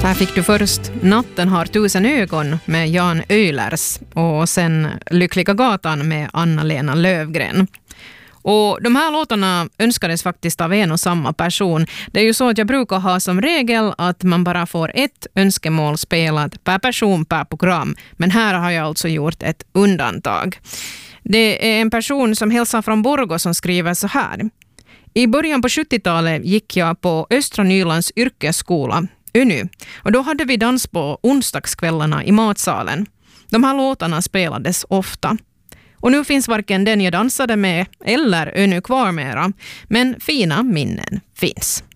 Här fick du först Natten har tusen ögon med Jan Öhlers och sen Lyckliga gatan med Anna-Lena Lövgren. Och de här låtarna önskades faktiskt av en och samma person. Det är ju så att jag brukar ha som regel att man bara får ett önskemål spelat per person per program. Men här har jag alltså gjort ett undantag. Det är en person som hälsar från Borgå som skriver så här. I början på 70-talet gick jag på Östra Nylands yrkesskola, UNY. Och då hade vi dans på onsdagskvällarna i matsalen. De här låtarna spelades ofta. Och nu finns varken den jag dansade med eller ännu kvar mera. Men fina minnen finns.